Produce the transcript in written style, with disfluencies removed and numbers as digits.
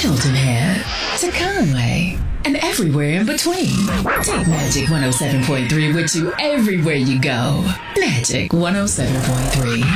Hilton Head to Conway and everywhere in between. Take Magic 107.3 with you everywhere you go. Magic 107.3.